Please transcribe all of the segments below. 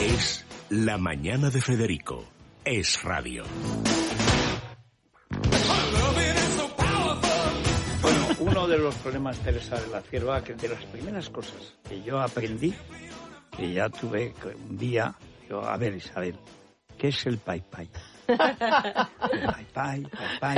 Es La Mañana de Federico. Es radio. Bueno, uno de los problemas, Teresa de la Cierva, que de las primeras cosas que yo aprendí, que ya tuve un día, yo, a ver, Isabel, ¿qué es el pai pai? Pai.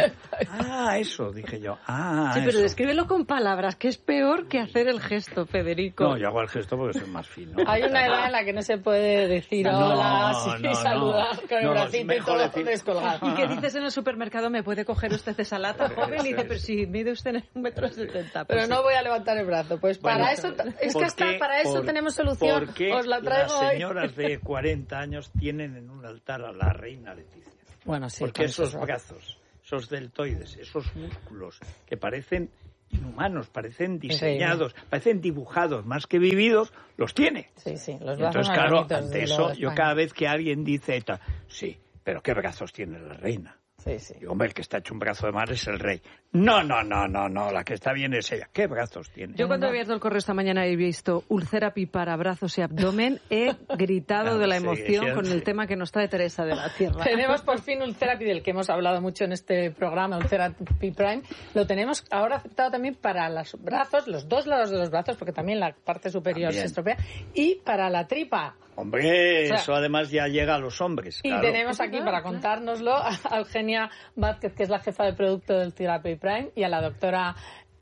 Ah, eso, dije yo. Ah, sí, pero eso. descríbelo con palabras, que es peor que hacer el gesto, Federico. No, yo hago el gesto porque soy más fino. Hay una edad en la que no se puede decir hola, saludar con el bracito y todo descolgado. ¿Y qué dices en el supermercado? ¿Me puede coger usted esa lata, joven? Y dice, pero si mide usted 1,70 m. Pues pero no voy a levantar el brazo. Pues para eso, es que hasta para eso tenemos solución. Porque os la traigo las señoras de 40 años tienen en un altar a la reina Leticia. Bueno, sí. Porque esos brazos, esos deltoides, esos músculos que parecen inhumanos, parecen diseñados, parecen dibujados, más que vividos, los tiene. Sí, los brazos. Entonces, claro, ante eso, yo cada vez que alguien dice, sí, pero ¿qué brazos tiene la reina? Sí. Y, hombre, el que está hecho un brazo de mar es el rey. No, la que está bien es ella. ¿Qué brazos tiene? Yo cuando he abierto el correo esta mañana he visto Ulcerapi para brazos y abdomen, he gritado de la emoción con el tema que nos trae Teresa de la Cierva. Tenemos por fin Ulcerapi, del que hemos hablado mucho en este programa, Ulcerapi Prime. Lo tenemos ahora aceptado también para los brazos, los dos lados de los brazos, porque también la parte superior se estropea, y para la tripa. Hombre, eso además ya llega a los hombres. Y claro. tenemos aquí para contárnoslo a Eugenia Vázquez, que es la jefa de producto del Ulcerapi Prime, y a la doctora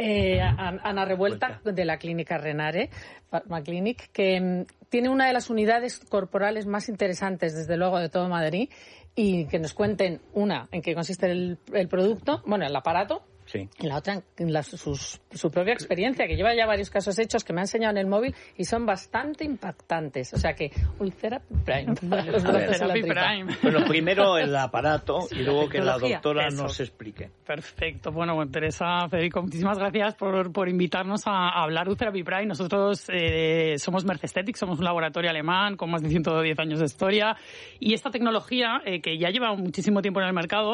Ana Revuelta, de la clínica Renare Pharma Clinic, que tiene una de las unidades corporales más interesantes, desde luego, de todo Madrid, y que nos cuenten, una, en qué consiste el producto, bueno, el aparato, sí. Y la otra, su propia experiencia, que lleva ya varios casos hechos que me ha enseñado en el móvil y son bastante impactantes. O sea que, Ulcerapi Prime. Ulcerapi Prime. Bueno, primero el aparato y luego que la doctora nos explique. Perfecto. Bueno, Teresa, Federico, muchísimas gracias por invitarnos a hablar de Ulcerapi Prime. Nosotros somos Mercesthetic, somos un laboratorio alemán con más de 110 años de historia. Y esta tecnología, que ya lleva muchísimo tiempo en el mercado,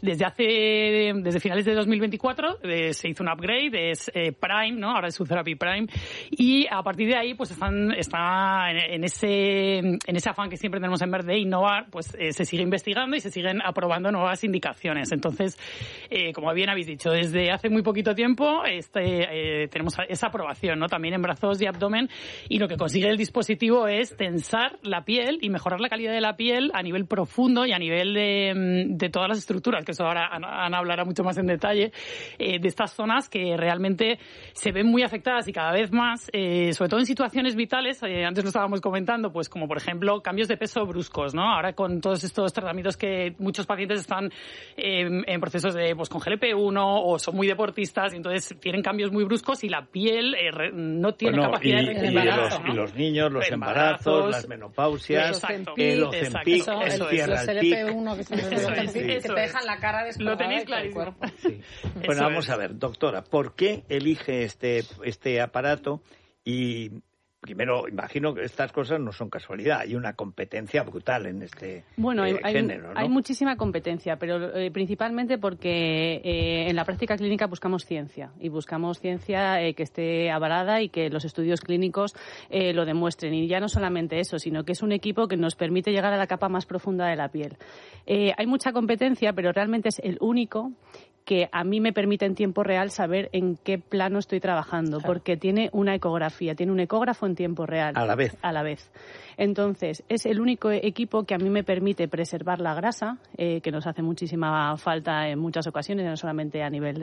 desde finales de 2024, se hizo un upgrade, es Prime, ¿no? Ahora es Ulcerapi Prime, y a partir de ahí pues está en ese afán que siempre tenemos en vez de innovar, pues se sigue investigando y se siguen aprobando nuevas indicaciones. Entonces, como bien habéis dicho, desde hace muy poquito tiempo tenemos esa aprobación, ¿no? También en brazos y abdomen, y lo que consigue el dispositivo es tensar la piel y mejorar la calidad de la piel a nivel profundo y a nivel de todas las estructuras, que eso ahora Ana hablará mucho más en detalle, de estas zonas que realmente se ven muy afectadas y cada vez más, sobre todo en situaciones vitales, antes lo estábamos comentando, pues como por ejemplo cambios de peso bruscos, ¿no? Ahora con todos estos tratamientos que muchos pacientes están en procesos de pues con GLP-1 o son muy deportistas y entonces tienen cambios muy bruscos y la piel no tiene capacidad de embarazo, ¿no? Y los niños, los embarazos, las menopausias, el Ozempic, el GLP-1 que te dejan la cara descolgada. Lo tenéis clarísimo. Sí. Bueno, vamos a ver, doctora, ¿por qué elige este aparato? Y primero, imagino que estas cosas no son casualidad, hay una competencia brutal en este género, ¿no? Hay muchísima competencia, pero principalmente porque en la práctica clínica buscamos ciencia que esté avalada y que los estudios clínicos lo demuestren. Y ya no solamente eso, sino que es un equipo que nos permite llegar a la capa más profunda de la piel. Hay mucha competencia, pero realmente es el único que a mí me permite en tiempo real saber en qué plano estoy trabajando, porque tiene una ecografía, tiene un ecógrafo en tiempo real. A la vez. Entonces, es el único equipo que a mí me permite preservar la grasa, que nos hace muchísima falta en muchas ocasiones, no solamente a nivel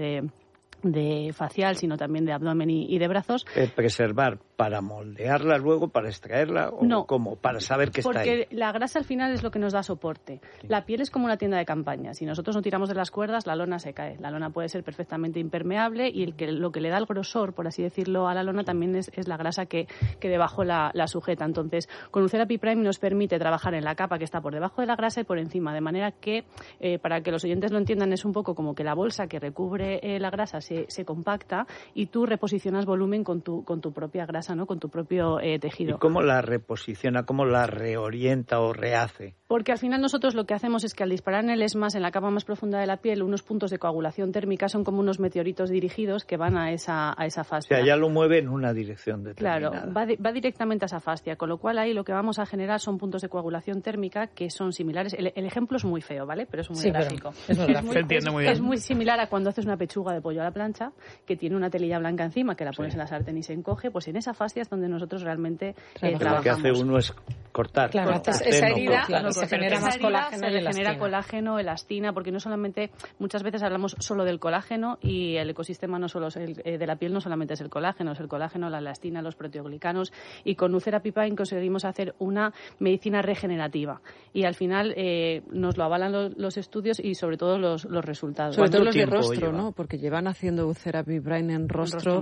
de facial, sino también de abdomen y de brazos. ¿Preservar para moldearla luego, para extraerla o no, cómo? Para saber que está ahí. Porque la grasa al final es lo que nos da soporte. Sí. La piel es como una tienda de campaña. Si nosotros no tiramos de las cuerdas, la lona se cae. La lona puede ser perfectamente impermeable y lo que le da el grosor, por así decirlo, a la lona también es la grasa que debajo la sujeta. Entonces, con Ulcerapi Prime nos permite trabajar en la capa que está por debajo de la grasa y por encima, de manera que, para que los oyentes lo entiendan, es un poco como que la bolsa que recubre la grasa se compacta y tú reposicionas volumen con tu propia grasa, ¿no? Con tu propio tejido. ¿Y cómo la reposiciona, cómo la reorienta o rehace? Porque al final nosotros lo que hacemos es que al disparar en el ESMAS, en la capa más profunda de la piel, unos puntos de coagulación térmica son como unos meteoritos dirigidos que van a esa fascia. O sea, ya lo mueve en una dirección determinada. Claro, va directamente a esa fascia, con lo cual ahí lo que vamos a generar son puntos de coagulación térmica que son similares. El ejemplo es muy feo, ¿vale? Pero es muy gráfico. Se entiende muy bien. Es muy similar a cuando haces una pechuga de pollo a la plancha, que tiene una telilla blanca encima, que la pones en la sartén y se encoge, pues en esa fascia es donde nosotros realmente trabajamos. Lo que hace uno es cortar. Claro, esa herida se genera más colágeno y elastina. Se genera colágeno, elastina, porque no solamente, muchas veces hablamos solo del colágeno y el ecosistema no solo es de la piel no solamente es el colágeno, la elastina, los proteoglicanos, y con UlceraPi Prime conseguimos hacer una medicina regenerativa y al final nos lo avalan los estudios y sobre todo los resultados. Sobre todo los de rostro, ¿no? Porque llevan haciendo UlceraPi Prime en rostro.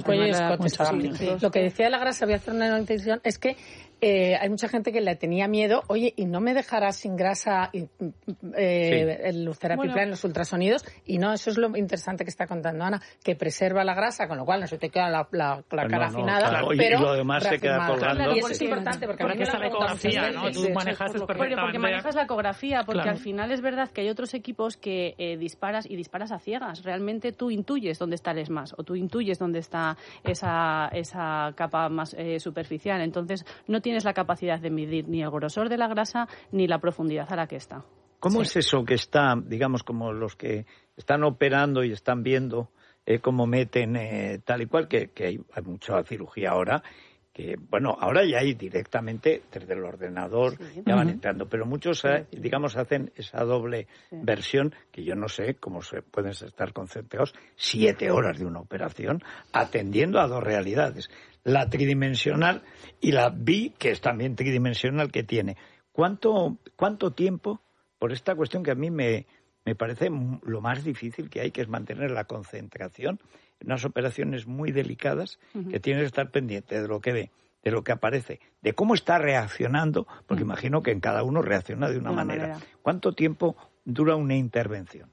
Lo que decía la grasa, voy a hacer una incisión, es que hay mucha gente que le tenía miedo, oye, y no me dejará sin grasa el UlceraPi Prime, los ultrasonidos, y no, eso es lo interesante que está contando Ana, que preserva la grasa, con lo cual no se te queda la cara afinada, claro, pero y lo demás se queda colgando. Y eso es importante, porque esa ecografía, ¿no? Tú manejas perfectamente. Porque manejas la ecografía, porque al final es verdad que hay otros equipos que disparas a ciegas. Realmente tú intuyes dónde está el ESMAS o tú intuyes dónde está esa capa más superficial. Entonces, no tienes la capacidad de medir ni el grosor de la grasa ni la profundidad a la que está. ¿Cómo es eso que está, digamos, como los que están operando y están viendo cómo meten tal y cual, que hay mucha cirugía ahora, que, bueno, ahora ya hay directamente desde el ordenador, ya van entrando, pero muchos, digamos, hacen esa doble versión, que yo no sé cómo se pueden estar concentrados 7 horas de una operación atendiendo a dos realidades, la tridimensional y la que es también tridimensional que tiene. ¿Cuánto tiempo, por esta cuestión que a mí me parece lo más difícil que hay, que es mantener la concentración en unas operaciones muy delicadas, que tienes que estar pendiente de lo que ve, de lo que aparece, de cómo está reaccionando, porque imagino que en cada uno reacciona de una manera. ¿Cuánto tiempo dura una intervención?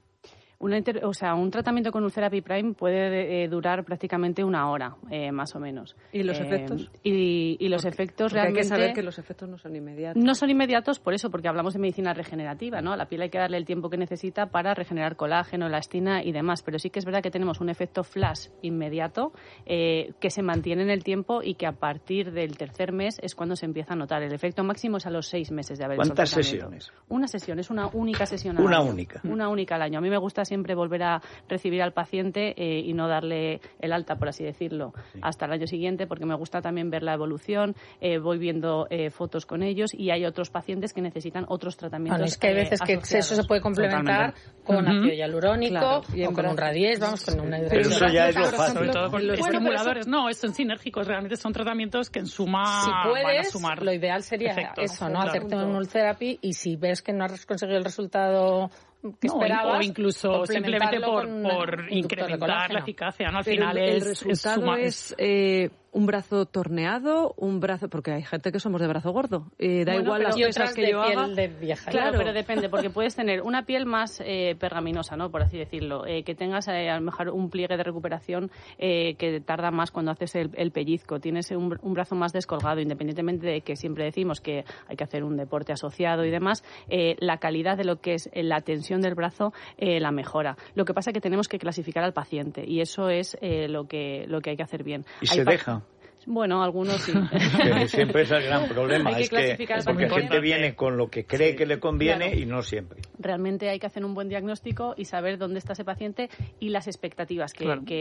Un tratamiento con UlceraPi Prime puede durar prácticamente 1 hora, más o menos. ¿Y los efectos? Y los efectos realmente... Hay que saber que los efectos no son inmediatos. No son inmediatos por eso, porque hablamos de medicina regenerativa, ¿no? A la piel hay que darle el tiempo que necesita para regenerar colágeno, elastina y demás, pero sí que es verdad que tenemos un efecto flash inmediato que se mantiene en el tiempo y que a partir del 3er mes es cuando se empieza a notar. El efecto máximo es a los 6 meses de haber hecho el tratamiento. ¿Cuántas sesiones? Una sesión, es una única sesión al año. Una única al año. A mí me gusta siempre volver a recibir al paciente y no darle el alta, por así decirlo, hasta el año siguiente, porque me gusta también ver la evolución, voy viendo fotos con ellos y hay otros pacientes que necesitan otros tratamientos. Bueno, es que hay veces que eso se puede complementar con ácido hialurónico o con un radies, vamos, con una Pero eso ya es lo fácil. Sobre todo con los estimuladores. No, son sinérgicos, realmente son tratamientos que en suma si puedes, van a sumar lo ideal sería efectos, eso, ¿no? Hacerte un UlceraPi y si ves que no has conseguido el resultado que esperabas, o incluso simplemente por incrementar la eficacia, ¿no? Al final el resultado es un brazo torneado, un brazo, porque hay gente que somos de brazo gordo, da igual las pesas que yo haga. Claro, pero depende, porque puedes tener una piel más pergaminosa, ¿no? Por así decirlo, que tengas a lo mejor un pliegue de recuperación que tarda más cuando haces el pellizco, tienes un brazo más descolgado, independientemente de que siempre decimos que hay que hacer un deporte asociado y demás, la calidad de lo que es la tensión del brazo la mejora. Lo que pasa es que tenemos que clasificar al paciente y eso es lo que hay que hacer bien. ¿Y se deja? Bueno, algunos sí. Pero siempre es el gran problema, es que porque la gente viene con lo que cree que le conviene y no siempre. Realmente hay que hacer un buen diagnóstico y saber dónde está ese paciente y las expectativas que hay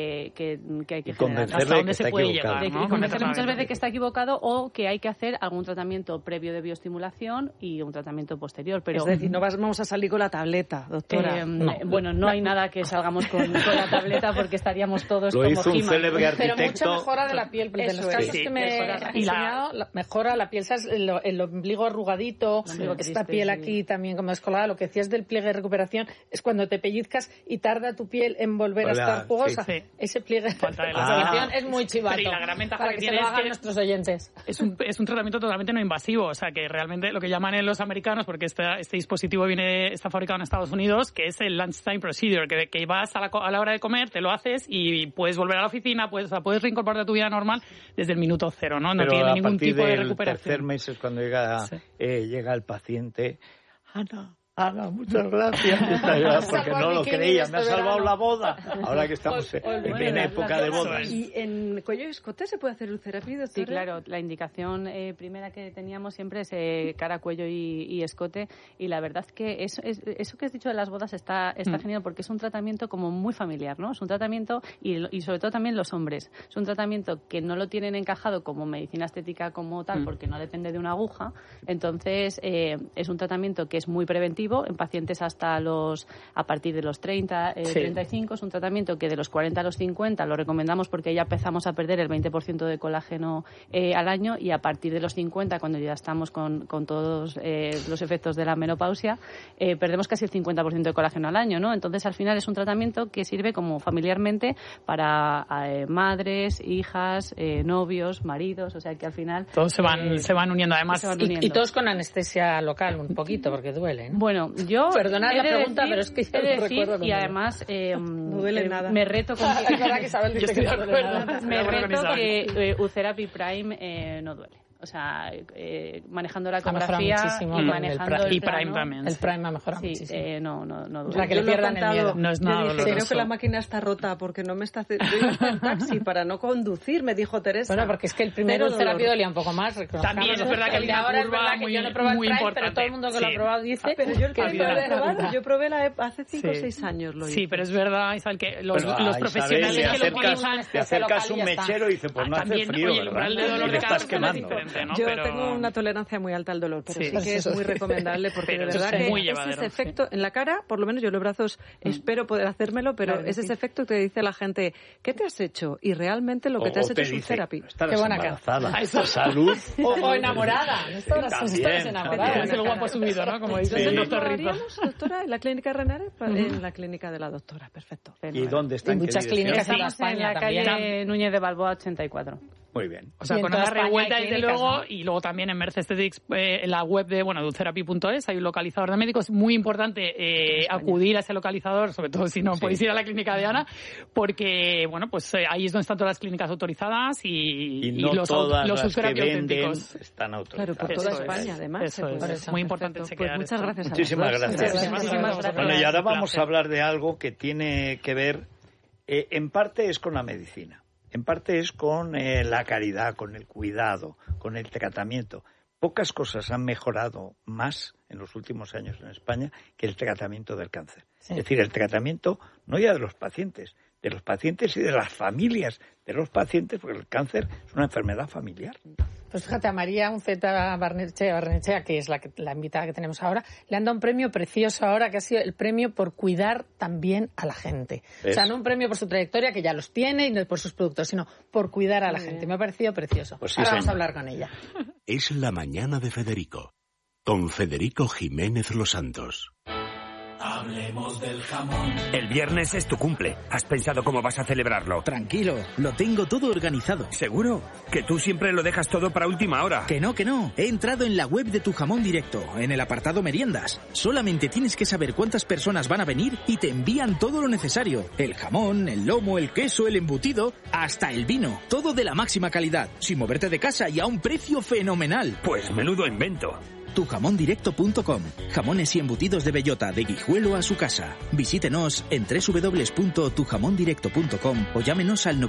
que generar. Hasta dónde se puede llegar, ¿no? Convencerle muchas veces que está equivocado o que hay que hacer algún tratamiento previo de bioestimulación y un tratamiento posterior. Pero, es decir, no vamos a salir con la tableta, doctora. Bueno, no hay nada que salgamos con la tableta porque estaríamos todos lo como hizo un célebre Pero arquitecto. mucha mejora de la piel, de los casos que me he enseñado, mejora la piel, ¿sabes? El ombligo arrugadito, esta piel aquí también como descolada, lo que decías del pliegue de recuperación, es cuando te pellizcas y tarda tu piel en volver a estar jugosa. Sí. Ese pliegue de recuperación es muy chivato. Y la gran ventaja para que tiene se lo hagan nuestros oyentes. Es un tratamiento totalmente no invasivo, o sea que realmente lo que llaman en los americanos, porque este dispositivo está fabricado en Estados Unidos, que es el lunchtime procedure, que vas a la hora de comer, te lo haces y puedes volver a la oficina, puedes reincorporarte a tu vida normal desde el minuto cero, ¿no? No tiene ningún tipo de recuperación. Tercer mes es cuando llega el paciente. Ana, muchas gracias. Porque no lo creía, me ha salvado la boda. Ahora que estamos en época de bodas. ¿Y en cuello y escote se puede hacer ulcerapy, doctora? Sí, claro. La indicación primera que teníamos siempre es cara, cuello y escote. Y la verdad que eso que has dicho de las bodas está genial porque es un tratamiento como muy familiar, ¿no? Es un tratamiento, y sobre todo también los hombres, es un tratamiento que no lo tienen encajado como medicina estética como tal porque no depende de una aguja. Entonces, es un tratamiento que es muy preventivo en pacientes a partir de los 30, 35. Es un tratamiento que de los 40 a los 50 lo recomendamos porque ya empezamos a perder el 20% de colágeno al año, y a partir de los 50, cuando ya estamos con todos los efectos de la menopausia, perdemos casi el 50% de colágeno al año, ¿no? Entonces, al final es un tratamiento que sirve como familiarmente para madres, hijas, novios, maridos, o sea que al final... Todos se van uniendo, además. Y todos con anestesia local, un poquito, porque duele, ¿no? Bueno, yo perdonad la pregunta, pero es que ya lo recuerdo. Y además no duele nada. Me reto con es verdad que Isabel dice que no duele nada. Me reto que Ulcerapy Prime no duele. O sea, manejando la ecografía y manejando el Prime también. El Prime ha mejorado muchísimo. No duele. Para que le pierdan el miedo. No es nada doloroso. Creo que la máquina está rota porque no me está haciendo el taxi para no conducir, me dijo Teresa. Bueno, porque es que el primero Ulcerapy dolía un poco más. También es verdad que el de ahora es verdad que yo no he probado el Prime, pero todo el mundo que lo ha probado dice pero yo yo probé hace 5 o 6 años lo hice. Sí, pero es verdad, Isabel, que los profesionales que lo utilizan... Te acercas un mechero y dices, pues no hace frío, ¿verdad? Y le estás quemando. Yo tengo una tolerancia muy alta al dolor, pero sí que es muy recomendable porque de verdad que es ese efecto en la cara, por lo menos yo en los brazos espero poder hacérmelo, pero es ese efecto que te dice la gente, ¿qué te has hecho? Y realmente lo que te has hecho es Ulcerapy. Qué buena cara. Salud. O enamorada. Estás enamorada. Es el guapo subido, ¿no? Como dice el doctor Rizo. Doctora, en la clínica Renare, en la clínica de la doctora, perfecto. ¿Y dónde están? En muchas clínicas en España en la calle Núñez de Balboa 84. Muy bien. O sea, con la revuelta desde luego, ¿no? Y luego también en Merce Aesthetics, en la web de ulcerapy.es hay un localizador de médicos. Muy importante acudir a ese localizador, sobre todo si no podéis ir a la clínica de Ana, porque pues ahí es donde están todas las clínicas autorizadas y no los ulcerapy auténticos están autorizados. Claro, por toda España, además. Eso es muy importante chequear. Pues muchas gracias. Muchísimas gracias. Bueno, y ahora vamos a hablar de algo que tiene que ver, en parte es con la medicina. En parte es con la caridad, con el cuidado, con el tratamiento. Pocas cosas han mejorado más en los últimos años en España que el tratamiento del cáncer. Sí. Es decir, el tratamiento no ya de los pacientes y de las familias de los pacientes, porque el cáncer es una enfermedad familiar. Pues fíjate, a María Unceta Barnechea, que es la invitada que tenemos ahora, le han dado un premio precioso ahora, que ha sido el premio por cuidar también a la gente. O sea, no un premio por su trayectoria, que ya los tiene, y no por sus productos, sino por cuidar a la gente. Me ha parecido precioso. Pues sí, ahora vamos a hablar con ella. Es la mañana de Federico, con Federico Jiménez Los Santos. Hablemos del jamón. El viernes es tu cumple. ¿Has pensado cómo vas a celebrarlo? Tranquilo, lo tengo todo organizado. ¿Seguro? Que tú siempre lo dejas todo para última hora. Que no. He entrado en la web de Tu Jamón Directo, en el apartado meriendas. Solamente tienes que saber cuántas personas van a venir y te envían todo lo necesario. El jamón, el lomo, el queso, el embutido, hasta el vino. Todo de la máxima calidad, sin moverte de casa y a un precio fenomenal. Pues menudo invento. Tujamondirecto.com. Jamones y embutidos de bellota, de Guijuelo a su casa. Visítenos en www.tujamondirecto.com o llámenos al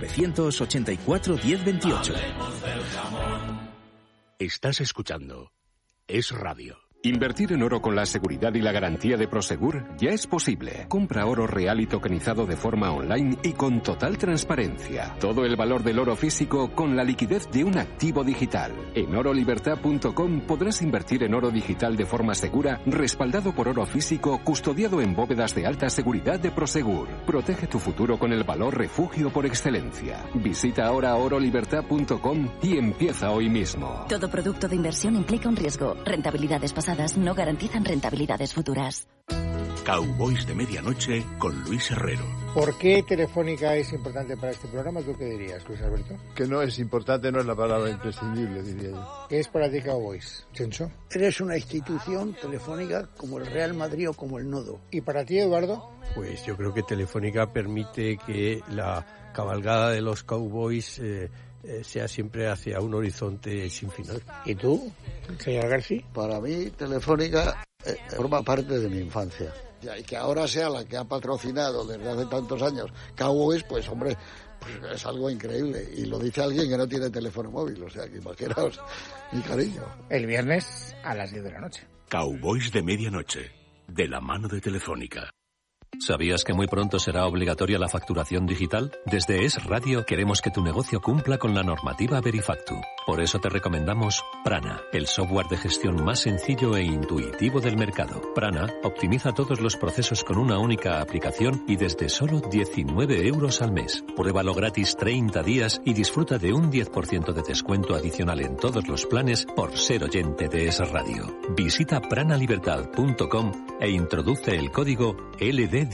984 1028. Estás escuchando Es Radio. Invertir en oro con la seguridad y la garantía de Prosegur ya es posible. Compra oro real y tokenizado de forma online y con total transparencia. Todo el valor del oro físico con la liquidez de un activo digital. En orolibertad.com podrás invertir en oro digital de forma segura, respaldado por oro físico, custodiado en bóvedas de alta seguridad de Prosegur. Protege tu futuro con el valor refugio por excelencia. Visita ahora orolibertad.com y empieza hoy mismo. Todo producto de inversión implica un riesgo. Rentabilidades pasadas no garantizan rentabilidades futuras. Cowboys de Medianoche con Luis Herrero. ¿Por qué Telefónica es importante para este programa? ¿Tú qué dirías, Luis Alberto? Que no es importante, no es la palabra imprescindible, diría yo. ¿Qué es para ti Cowboys, Chencho? Eres una institución telefónica como el Real Madrid o como el Nodo. ¿Y para ti, Eduardo? Pues yo creo que Telefónica permite que la cabalgada de los Cowboys sea siempre hacia un horizonte sin final. ¿Y tú, señor García? Para mí, Telefónica forma parte de mi infancia. Y que ahora sea la que ha patrocinado desde hace tantos años Cowboys, pues hombre, pues es algo increíble. Y lo dice alguien que no tiene teléfono móvil, o sea que imaginaos mi cariño. El viernes a las 10 de la noche. Cowboys de Medianoche, de la mano de Telefónica. ¿Sabías que muy pronto será obligatoria la facturación digital? Desde Es Radio queremos que tu negocio cumpla con la normativa Verifactu. Por eso te recomendamos Prana, el software de gestión más sencillo e intuitivo del mercado. Prana optimiza todos los procesos con una única aplicación y desde solo 19 euros al mes. Pruébalo gratis 30 días y disfruta de un 10% de descuento adicional en todos los planes por ser oyente de Es Radio. Visita pranalibertad.com e introduce el código LD10.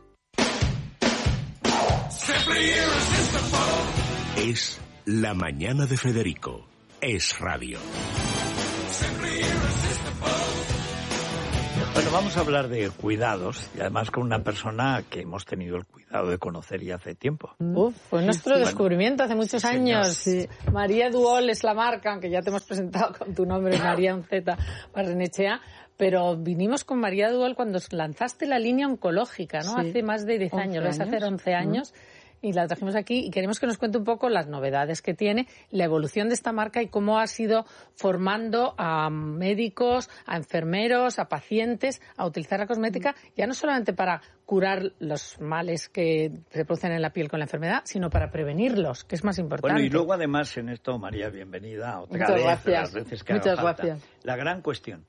Es La Mañana de Federico. Es Radio. Bueno, vamos a hablar de cuidados y además con una persona que hemos tenido el cuidado de conocer ya hace tiempo. Fue nuestro descubrimiento hace muchos años. Sí. María Duol es la marca, aunque ya te hemos presentado con tu nombre, María Unceta Barrenechea. Pero vinimos con María Duol cuando lanzaste la línea oncológica, ¿no? Sí. Hace más de 10 años, vas a hacer 11 años. Y la trajimos aquí y queremos que nos cuente un poco las novedades que tiene, la evolución de esta marca y cómo ha sido formando a médicos, a enfermeros, a pacientes a utilizar la cosmética, ya no solamente para curar los males que se producen en la piel con la enfermedad, sino para prevenirlos, que es más importante. Bueno, y luego además en esto, María, bienvenida otra vez. Las veces que Muchas haga falta. Gracias. La gran cuestión.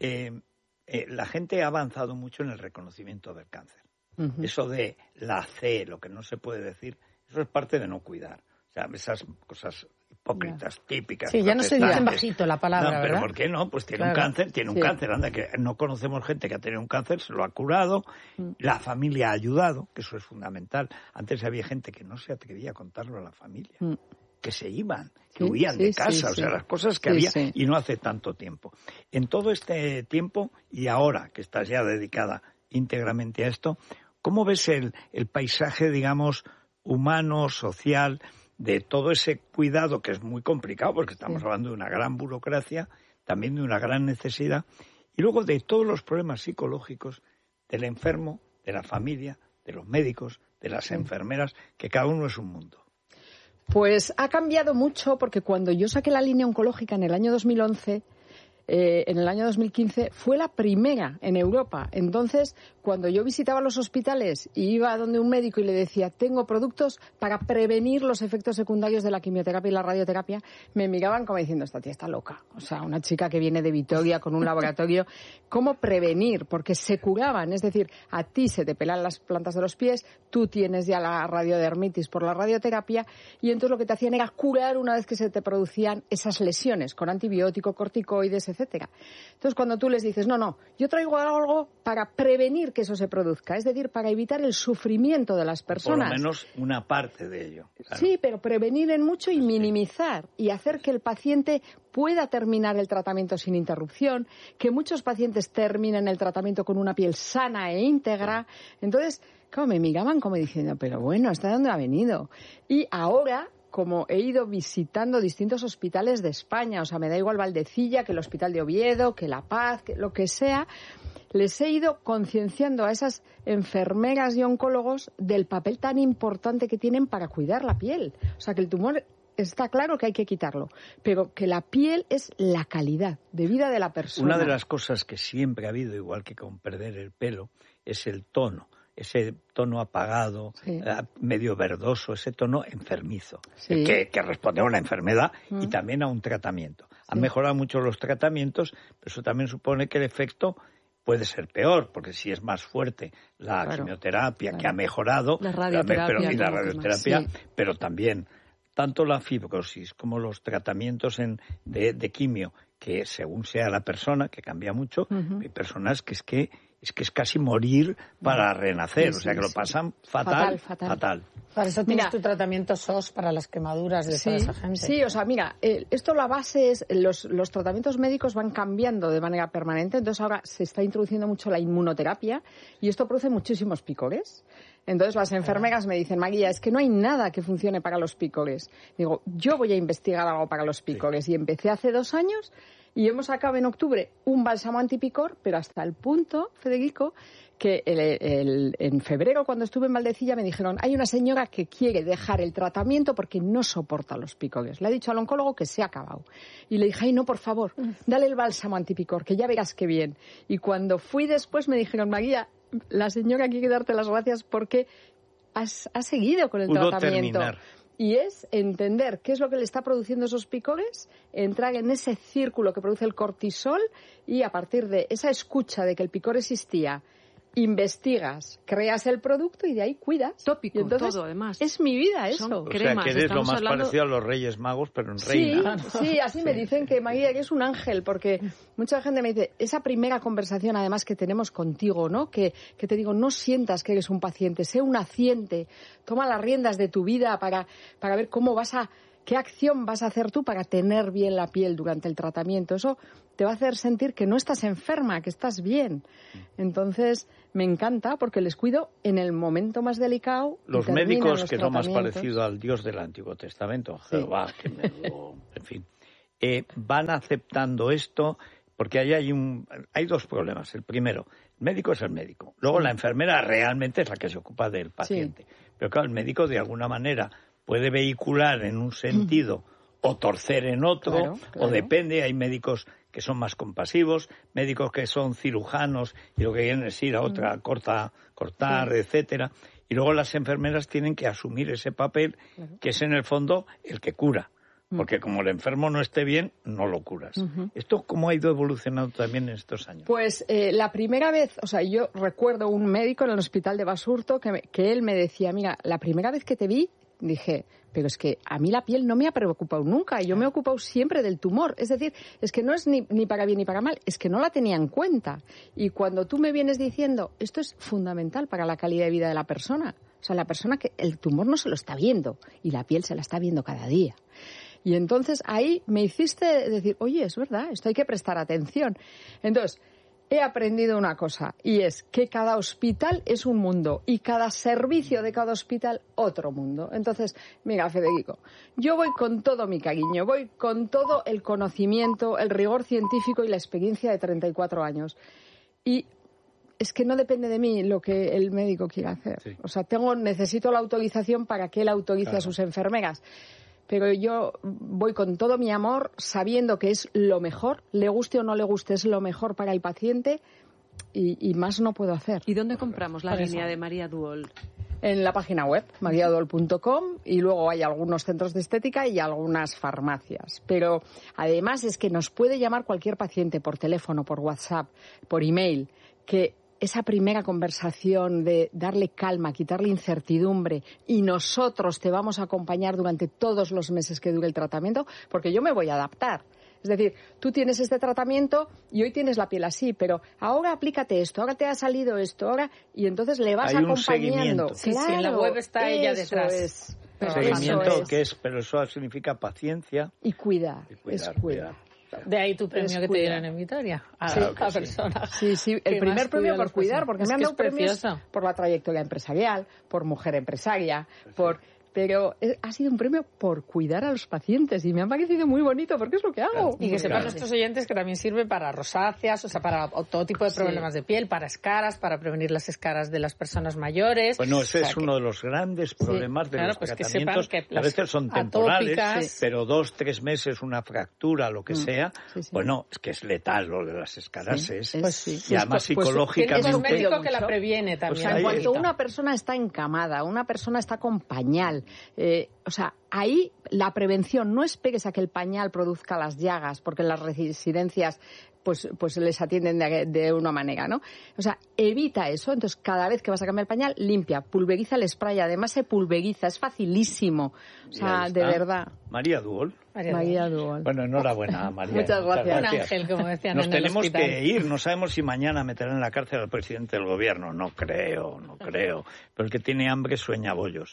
La gente ha avanzado mucho en el reconocimiento del cáncer. Uh-huh. Eso de la C, lo que no se puede decir, eso es parte de no cuidar. O sea, esas cosas hipócritas, típicas. Sí, ya no se dice en bajito la palabra, no, pero ¿verdad? ¿por qué no? Pues tiene un cáncer, tiene un cáncer. Anda, que no conocemos gente que ha tenido un cáncer, se lo ha curado, la familia ha ayudado, que eso es fundamental. Antes había gente que no se atrevía a contarlo a la familia. Que se iban, que huían de casa, o sea, las cosas que había, y no hace tanto tiempo. En todo este tiempo, y ahora que estás ya dedicada íntegramente a esto, ¿cómo ves el paisaje, digamos, humano, social, de todo ese cuidado que es muy complicado, porque estamos hablando de una gran burocracia, también de una gran necesidad, y luego de todos los problemas psicológicos del enfermo, de la familia, de los médicos, de las enfermeras, que cada uno es un mundo? Pues ha cambiado mucho porque cuando yo saqué la línea oncológica en el año 2011, en el año 2015, fue la primera en Europa. Entonces, cuando yo visitaba los hospitales y iba a donde un médico y le decía, tengo productos para prevenir los efectos secundarios de la quimioterapia y la radioterapia, me miraban como diciendo, esta tía está loca. O sea, una chica que viene de Vitoria con un laboratorio. ¿Cómo prevenir? Porque se curaban. Es decir, a ti se te pelan las plantas de los pies, tú tienes ya la radiodermitis por la radioterapia y entonces lo que te hacían era curar una vez que se te producían esas lesiones con antibiótico, corticoides, etcétera. Entonces, cuando tú les dices, no, yo traigo algo para prevenir que eso se produzca, es decir, para evitar el sufrimiento de las personas. Por lo menos una parte de ello. Claro. Sí, pero prevenir en mucho y minimizar y hacer que el paciente pueda terminar el tratamiento sin interrupción, que muchos pacientes terminen el tratamiento con una piel sana e íntegra. Entonces, claro, me miraban como diciendo, pero bueno, ¿hasta dónde ha venido? Y ahora, como he ido visitando distintos hospitales de España, o sea, me da igual Valdecilla que el Hospital de Oviedo, que La Paz, que lo que sea, les he ido concienciando a esas enfermeras y oncólogos del papel tan importante que tienen para cuidar la piel. O sea, que el tumor está claro que hay que quitarlo, pero que la piel es la calidad de vida de la persona. Una de las cosas que siempre ha habido, igual que con perder el pelo, es el tono. Ese tono apagado, medio verdoso, ese tono enfermizo, que responde a una enfermedad y también a un tratamiento. Han mejorado mucho los tratamientos, pero eso también supone que el efecto puede ser peor, porque si es más fuerte la quimioterapia, que ha mejorado, la radioterapia, pero también tanto la fibrosis como los tratamientos de quimio, que según sea la persona, que cambia mucho, hay personas que es casi morir para renacer, o sea que lo pasan fatal. Para eso tienes tu tratamiento SOS para las quemaduras de toda esa gente. Sí, o sea, mira, esto la base es, los tratamientos médicos van cambiando de manera permanente, entonces ahora se está introduciendo mucho la inmunoterapia y esto produce muchísimos picores. Entonces las enfermeras me dicen, María, es que no hay nada que funcione para los picores. Digo, yo voy a investigar algo para los picores y empecé hace 2 años. Y hemos sacado en octubre un bálsamo antipicor, pero hasta el punto, Federico, que en febrero, cuando estuve en Valdecilla, me dijeron, hay una señora que quiere dejar el tratamiento porque no soporta los picores. Le ha dicho al oncólogo que se ha acabado. Y le dije, ay, no, por favor, dale el bálsamo antipicor, que ya verás qué bien. Y cuando fui después me dijeron, María, la señora quiere darte las gracias porque has seguido con el tratamiento. Terminar. Y es entender qué es lo que le está produciendo esos picores, entrar en ese círculo que produce el cortisol y a partir de esa escucha de que el picor existía, investigas, creas el producto y de ahí cuidas. Tópico, todo además. Es mi vida eso. Son cremas, o sea, que eres lo más parecido a los Reyes Magos, pero en reina. Sí, así me dicen que María, que es un ángel, porque mucha gente me dice, esa primera conversación además que tenemos contigo, ¿no? Que te digo, no sientas que eres un paciente, sé un haciente, toma las riendas de tu vida para ver qué acción vas a hacer tú para tener bien la piel durante el tratamiento. Eso te va a hacer sentir que no estás enferma, que estás bien. Entonces, me encanta porque les cuido en el momento más delicado. Los médicos, que son más parecidos al Dios del Antiguo Testamento, Jehová, en fin, van aceptando esto porque ahí hay 2 problemas. El primero, el médico es el médico. Luego la enfermera realmente es la que se ocupa del paciente. Pero claro, el médico de alguna manera puede vehicular en un sentido o torcer en otro, o depende, hay médicos que son más compasivos, médicos que son cirujanos y lo que quieren es ir a otra, cortar, etcétera. Y luego las enfermeras tienen que asumir ese papel, que es en el fondo el que cura. Porque como el enfermo no esté bien, no lo curas. ¿Esto cómo ha ido evolucionando también en estos años? Pues la primera vez, o sea, yo recuerdo un médico en el hospital de Basurto que él me decía, mira, la primera vez que te vi, dije, pero es que a mí la piel no me ha preocupado nunca, yo me he ocupado siempre del tumor. Es decir, es que no es ni para bien ni para mal, es que no la tenía en cuenta. Y cuando tú me vienes diciendo, esto es fundamental para la calidad de vida de la persona, o sea, la persona que el tumor no se lo está viendo y la piel se la está viendo cada día. Y entonces ahí me hiciste decir, oye, es verdad, esto hay que prestar atención. Entonces, he aprendido una cosa, y es que cada hospital es un mundo y cada servicio de cada hospital otro mundo. Entonces, mira, Federico, yo voy con todo mi cariño, voy con todo el conocimiento, el rigor científico y la experiencia de 34 años. Y es que no depende de mí lo que el médico quiera hacer. Sí. O sea, necesito la autorización para que él autorice a sus enfermeras. Pero yo voy con todo mi amor, sabiendo que es lo mejor, le guste o no le guste, es lo mejor para el paciente y más no puedo hacer. ¿Y dónde compramos la línea de María Duol? En la página web, mariaduol.com, y luego hay algunos centros de estética y algunas farmacias. Pero además es que nos puede llamar cualquier paciente por teléfono, por WhatsApp, por email, que esa primera conversación de darle calma, quitarle incertidumbre y nosotros te vamos a acompañar durante todos los meses que dure el tratamiento, porque yo me voy a adaptar. Es decir, tú tienes este tratamiento y hoy tienes la piel así, pero ahora aplícate esto, ahora te ha salido esto, ahora y entonces le vas acompañando. Sí, claro, en la web está ella detrás. Seguimiento, que es, pero eso significa paciencia. Y cuidar, es cuidar. De ahí tu premio que te dieron en Vitoria a personas. Sí, el primer premio por cuidar, porque me han dado premios por la trayectoria empresarial, por mujer empresaria, por pero ha sido un premio por cuidar a los pacientes y me ha parecido muy bonito porque es lo que hago. Y que sepan nuestros oyentes que también sirve para rosáceas, o sea, para todo tipo de problemas de piel, para escaras, para prevenir las escaras de las personas mayores. Bueno, ese es uno de los grandes problemas de los tratamientos, que a veces son temporales, pero 2-3 meses, una fractura, lo que sea, bueno, es que es letal lo de las escaras, y además psicológicamente... Es un médico que la previene también. O sea, cuando una persona está encamada, una persona está con pañal, o sea, ahí la prevención no esperes a que el pañal produzca las llagas, porque en las residencias pues les atienden de una manera, ¿no? O sea, evita eso. Entonces, cada vez que vas a cambiar el pañal, limpia, pulveriza el spray. Además, se pulveriza, es facilísimo. O sea, de verdad. María Duol. María Duol. Bueno, enhorabuena, María. Muchas gracias. Un ángel, como decían Nos en el tenemos hospital. que ir. No sabemos si mañana meterán en la cárcel al presidente del gobierno. No creo. Pero el que tiene hambre sueña bollos.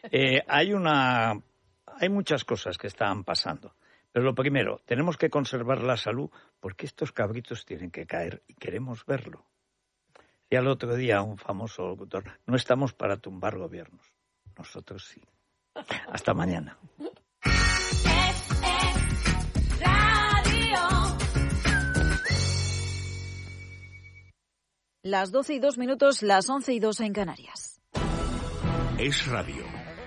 Hay muchas cosas que están pasando. Pero lo primero, tenemos que conservar la salud porque estos cabritos tienen que caer y queremos verlo. Y al otro día un famoso locutor, no estamos para tumbar gobiernos. Nosotros sí. Hasta mañana. Las 12:02, las 11:02 en Canarias. Es Radio.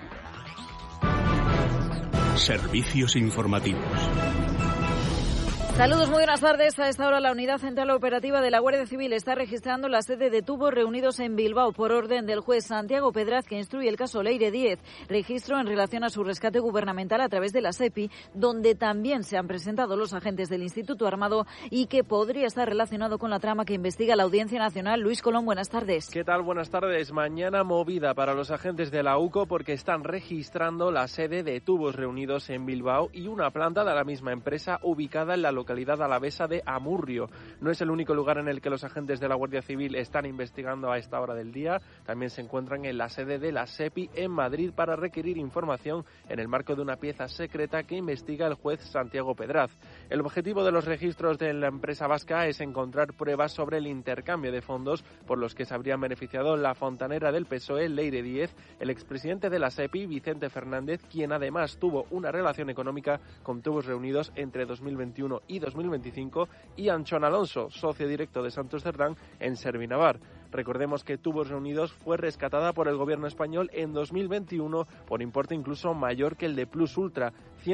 Servicios informativos. Saludos, muy buenas tardes. A esta hora la Unidad Central Operativa de la Guardia Civil está registrando la sede de tubos reunidos en Bilbao por orden del juez Santiago Pedraz, que instruye el caso Leire 10. Registro en relación a su rescate gubernamental a través de la SEPI, donde también se han presentado los agentes del Instituto Armado y que podría estar relacionado con la trama que investiga la Audiencia Nacional. Luis Colón, buenas tardes. ¿Qué tal? Buenas tardes. Mañana movida para los agentes de la UCO porque están registrando la sede de tubos reunidos en Bilbao y una planta de la misma empresa ubicada en la localidad alavesa de Amurrio. No es el único lugar en el que los agentes de la Guardia Civil están investigando a esta hora del día. También se encuentran en la sede de la SEPI en Madrid para requerir información en el marco de una pieza secreta que investiga el juez Santiago Pedraz. El objetivo de los registros de la empresa vasca es encontrar pruebas sobre el intercambio de fondos por los que se habrían beneficiado la fontanera del PSOE, Leire 10, el expresidente de la SEPI, Vicente Fernández, quien además tuvo una relación económica con tubos reunidos entre 2021 y 2025, y Anchón Alonso, socio directo de Santos Cerdán en Servinavar. Recordemos que Tubos Reunidos fue rescatada por el gobierno español en 2021 por importe incluso mayor que el de Plus Ultra,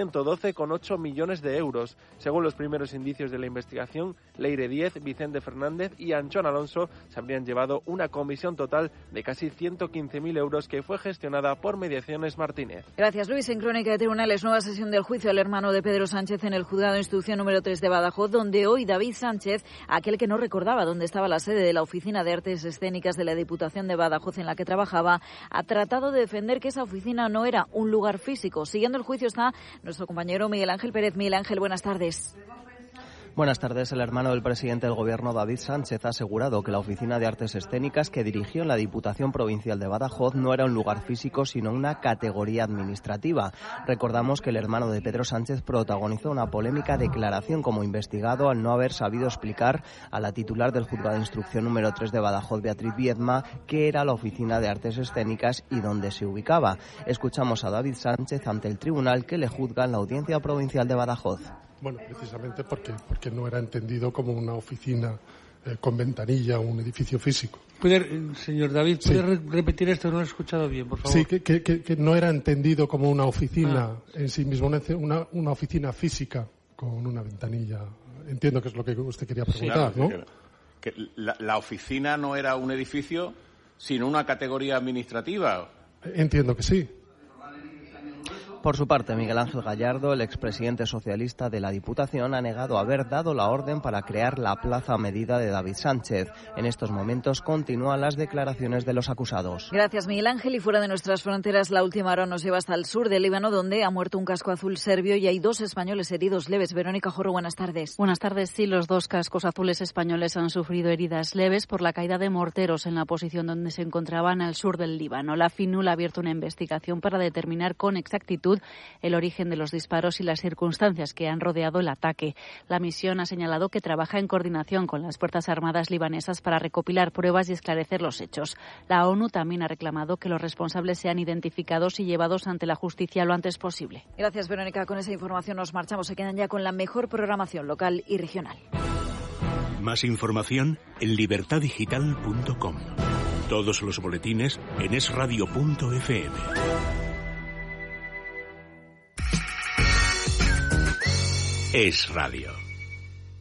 112,8 millones de euros. Según los primeros indicios de la investigación, Leire 10, Vicente Fernández y Anchón Alonso se habrían llevado una comisión total de casi 115.000 euros que fue gestionada por Mediaciones Martínez. Gracias, Luis. En Crónica de Tribunales, nueva sesión del juicio al hermano de Pedro Sánchez en el juzgado de instrucción número 3 de Badajoz, donde hoy David Sánchez, aquel que no recordaba dónde estaba la sede de la Oficina de Artes Escénicas de la Diputación de Badajoz en la que trabajaba, ha tratado de defender que esa oficina no era un lugar físico. Siguiendo el juicio está nuestro compañero Miguel Ángel Pérez. Miguel Ángel, buenas tardes. Buenas tardes. El hermano del presidente del Gobierno, David Sánchez, ha asegurado que la Oficina de Artes Escénicas que dirigió en la Diputación Provincial de Badajoz no era un lugar físico, sino una categoría administrativa. Recordamos que el hermano de Pedro Sánchez protagonizó una polémica declaración como investigado al no haber sabido explicar a la titular del Juzgado de Instrucción número 3 de Badajoz, Beatriz Viedma, qué era la Oficina de Artes Escénicas y dónde se ubicaba. Escuchamos a David Sánchez ante el tribunal que le juzga en la Audiencia Provincial de Badajoz. Bueno, precisamente porque no era entendido como una oficina con ventanilla o un edificio físico. Señor David, ¿puede repetir esto? No lo he escuchado bien, por favor. Sí, que no era entendido como una oficina en sí mismo, una oficina física con una ventanilla. Entiendo que es lo que usted quería preguntar, ¿no? Que la oficina no era un edificio, sino una categoría administrativa. Entiendo que sí. Por su parte, Miguel Ángel Gallardo, el expresidente socialista de la Diputación, ha negado haber dado la orden para crear la plaza a medida de David Sánchez. En estos momentos continúan las declaraciones de los acusados. Gracias, Miguel Ángel. Y fuera de nuestras fronteras, la última hora nos lleva hasta el sur del Líbano, donde ha muerto un casco azul serbio y hay 2 españoles heridos leves. Verónica Jorro, buenas tardes. Buenas tardes. Sí, los 2 cascos azules españoles han sufrido heridas leves por la caída de morteros en la posición donde se encontraban al sur del Líbano. La FINUL ha abierto una investigación para determinar con exactitud exactitud el origen de los disparos y las circunstancias que han rodeado el ataque. La misión ha señalado que trabaja en coordinación con las Fuerzas Armadas libanesas para recopilar pruebas y esclarecer los hechos. La ONU también ha reclamado que los responsables sean identificados y llevados ante la justicia lo antes posible. Gracias, Verónica. Con esa información nos marchamos. Se quedan ya con la mejor programación local y regional. Más información en libertadigital.com. Todos los boletines en esradio.fm. Es Radio.